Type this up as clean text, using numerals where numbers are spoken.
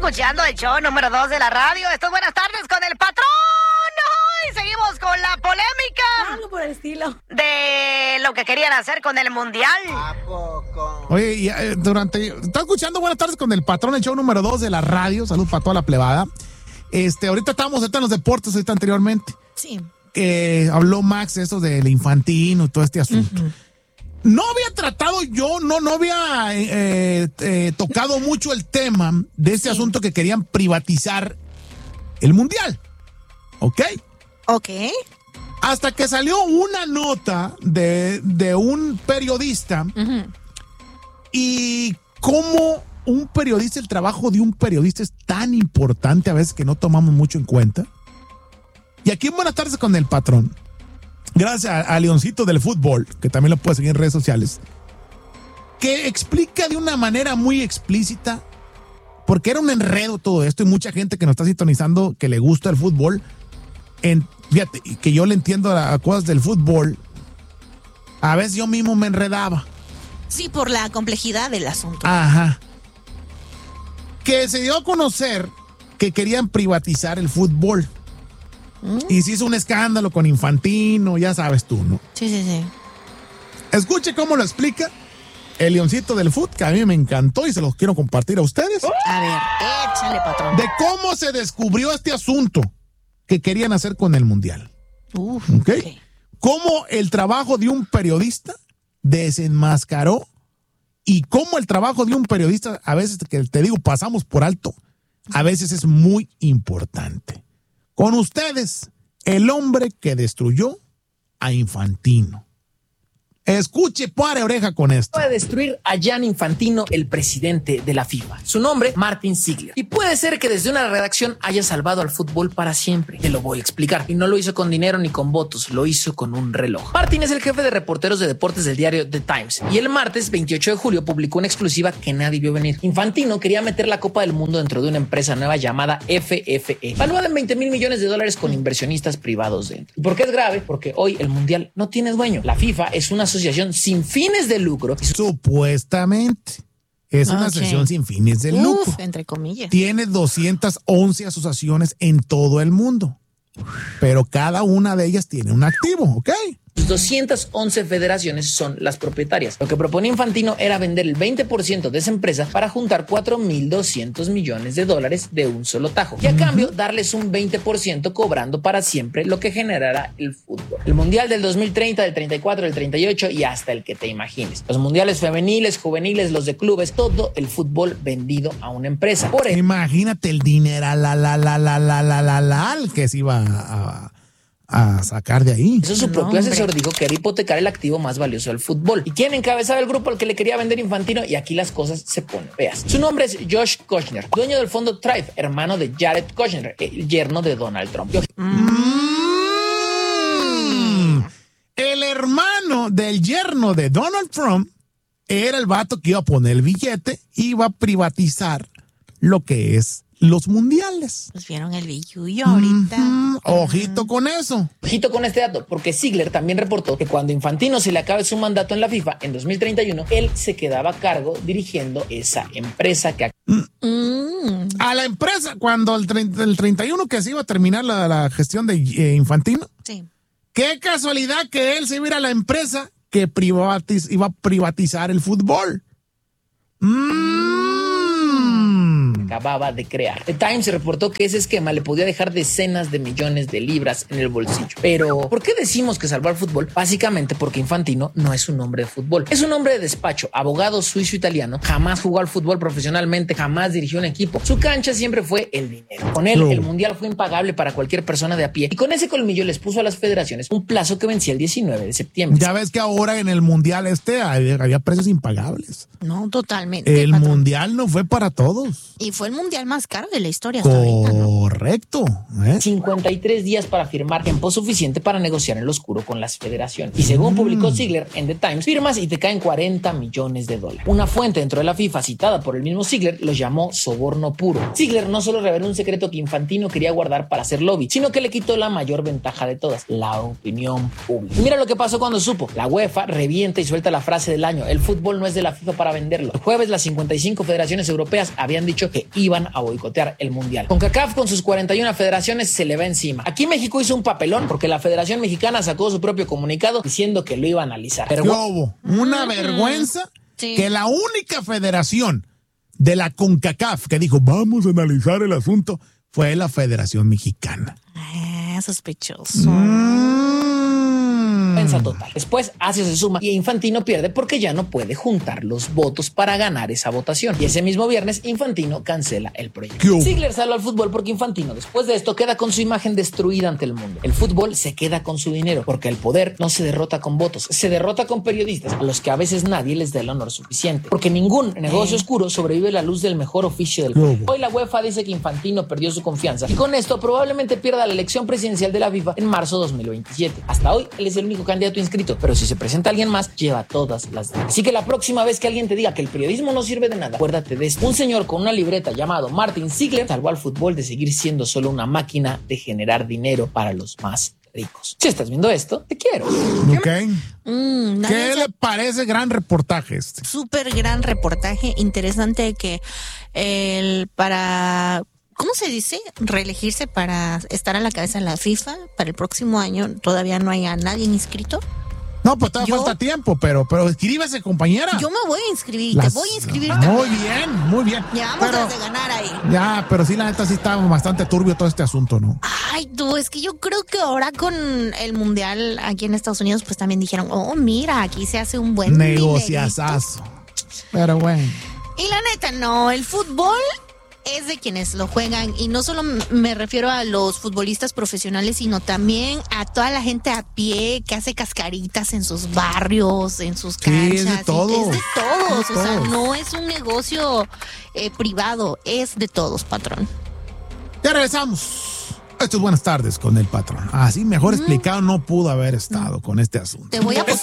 escuchando el show número 2 de la radio. Esto es Buenas Tardes con el Patrón. Y seguimos con la polémica. Algo por el estilo. De lo que querían hacer con el Mundial. ¿A poco? Oye, está escuchando Buenas Tardes con el Patrón, el show número 2 de la radio. Salud para toda la plebada. Ahorita estábamos en los deportes, ahorita anteriormente. Sí. Habló Max eso del infantino y todo este asunto. No había tratado yo, no había tocado mucho el tema de este asunto que querían privatizar el Mundial. ¿Ok? Ok. Hasta que salió una nota de un periodista y cómo el trabajo de un periodista es tan importante a veces que no tomamos mucho en cuenta. Y aquí en Buenas Tardes con el Patrón, gracias a Leoncito del Fútbol, que también lo puede seguir en redes sociales, que explica de una manera muy explícita, porque era un enredo todo esto y mucha gente que nos está sintonizando que le gusta el fútbol, fíjate, que yo le entiendo a cosas del fútbol, a veces yo mismo me enredaba. Sí, por la complejidad del asunto. Ajá. Que se dio a conocer que querían privatizar el fútbol. Y se hizo un escándalo con Infantino, ya sabes tú, ¿no? Sí. Escuche cómo lo explica el Leoncito del Fútbol, que a mí me encantó y se los quiero compartir a ustedes. A ver, échale, Patrón. De cómo se descubrió este asunto que querían hacer con el Mundial. ¿Okay? Cómo el trabajo de un periodista desenmascaró y cómo el trabajo de un periodista, a veces, que te digo, pasamos por alto, a veces es muy importante. Con ustedes, el hombre que destruyó a Infantino. Escuche, pare oreja con esto. Puede destruir a Gianni Infantino, el presidente de la FIFA. Su nombre, Martin Ziegler. Y puede ser que desde una redacción haya salvado al fútbol para siempre. Te lo voy a explicar. Y no lo hizo con dinero ni con votos, lo hizo con un reloj. Martin es el jefe de reporteros de deportes del diario The Times. Y el martes 28 de julio publicó una exclusiva que nadie vio venir. Infantino quería meter la Copa del Mundo dentro de una empresa nueva llamada FFE, valuada en $20 mil millones con inversionistas privados dentro. ¿Y por qué es grave? Porque hoy el Mundial no tiene dueño. La FIFA es una asociación sin fines de lucro. Supuestamente. Es una asociación sin fines de lucro. Entre comillas. Tiene 211 asociaciones en todo el mundo. Pero cada una de ellas tiene un activo, ¿ok? 211 federaciones son las propietarias. Lo que proponía Infantino era vender el 20% de esa empresa para juntar $4.200 millones de un solo tajo. Y a cambio, darles un 20% cobrando para siempre lo que generará el fútbol. El Mundial del 2030, del 34, del 38 y hasta el que te imagines. Los mundiales femeniles, juveniles, los de clubes, todo el fútbol vendido a una empresa. Imagínate el dinero que se iba a sacar de ahí. Eso su propio asesor dijo que era hipotecar el activo más valioso del fútbol. ¿Y quién encabezaba el grupo al que le quería vender Infantino? Y aquí las cosas se ponen feas. Su nombre es Josh Kushner, dueño del fondo Thrive, hermano de Jared Kushner, el yerno de Donald Trump. El hermano del yerno de Donald Trump era el vato que iba a poner el billete, iba a privatizar lo que es los mundiales. Pues vieron el billuyo ahorita. Ojito con eso. Ojito con este dato, porque Ziegler también reportó que cuando Infantino se le acabe su mandato en la FIFA en 2031, él se quedaba a cargo dirigiendo esa empresa que... A la empresa, cuando el 31 que se iba a terminar la gestión de Infantino. Sí. Qué casualidad que él se iba a ir a la empresa que iba a privatizar el fútbol. Acababa de crear. The Times reportó que ese esquema le podía dejar decenas de millones de libras en el bolsillo. Pero, ¿por qué decimos que salvó al fútbol? Básicamente porque Infantino no es un hombre de fútbol. Es un hombre de despacho, abogado suizo-italiano, jamás jugó al fútbol profesionalmente, jamás dirigió un equipo. Su cancha siempre fue el dinero. Con él, el mundial fue impagable para cualquier persona de a pie. Y con ese colmillo les puso a las federaciones un plazo que vencía el 19 de septiembre. Ya ves que ahora en el mundial había precios impagables. No, totalmente. El mundial no fue para todos. Y fue el mundial más caro de la historia hasta ahorita, ¿no? Correcto. correcto. 53 días para firmar, tiempo suficiente para negociar en lo oscuro con las federaciones. Y según publicó Ziegler en The Times, firmas y te caen $40 millones. Una fuente dentro de la FIFA citada por el mismo Ziegler lo llamó soborno puro. Ziegler no solo reveló un secreto que Infantino quería guardar para hacer lobby, sino que le quitó la mayor ventaja de todas, la opinión pública. Y mira lo que pasó cuando supo. La UEFA revienta y suelta la frase del año: el fútbol no es de la FIFA para venderlo. El jueves las 55 federaciones europeas habían dicho que iban a boicotear el mundial. CONCACAF con sus 41 federaciones se le va encima. Aquí México hizo un papelón porque la Federación Mexicana sacó su propio comunicado diciendo que lo iba a analizar. Pero ¿qué hubo? Una vergüenza que la única federación de la CONCACAF que dijo vamos a analizar el asunto fue la Federación Mexicana. Sospechoso. Total. Después Asia se suma y Infantino pierde porque ya no puede juntar los votos para ganar esa votación. Y ese mismo viernes Infantino cancela el proyecto. Ziegler salva al fútbol porque Infantino después de esto queda con su imagen destruida ante el mundo. El fútbol se queda con su dinero porque el poder no se derrota con votos, se derrota con periodistas a los que a veces nadie les da el honor suficiente. Porque ningún negocio oscuro sobrevive a la luz del mejor oficio del club. Hoy la UEFA dice que Infantino perdió su confianza y con esto probablemente pierda la elección presidencial de la FIFA en marzo de 2027. Hasta hoy él es el único candidato inscrito, pero si se presenta alguien más, lleva todas las demás. Así que la próxima vez que alguien te diga que el periodismo no sirve de nada, acuérdate de esto. Un señor con una libreta llamado Martin Ziegler salvó al fútbol de seguir siendo solo una máquina de generar dinero para los más ricos. Si estás viendo esto, te quiero. Ok. ¿Qué le parece gran reportaje este? Súper gran reportaje, interesante que para... ¿Cómo se dice? Reelegirse para estar a la cabeza de la FIFA para el próximo año. Todavía no hay a nadie inscrito. No, pues todavía falta tiempo, pero inscríbase, compañera. Yo me voy a inscribir, te voy a inscribir también. Muy bien. Llevamos desde ganar ahí. Ya, pero sí, la neta sí está bastante turbio todo este asunto, ¿no? Ay, tú, es que yo creo que ahora con el Mundial aquí en Estados Unidos, pues también dijeron, oh, mira, aquí se hace un buen negociazazo. Pero bueno. Y la neta, no, el fútbol es de quienes lo juegan, y no solo me refiero a los futbolistas profesionales, sino también a toda la gente a pie que hace cascaritas en sus barrios, en sus canchas. Es de todos. Es de todos, o sea, no es un negocio privado, es de todos, patrón. Ya regresamos. Esto es Buenas Tardes con el Patrón. Así mejor explicado no pudo haber estado con este asunto. Te voy a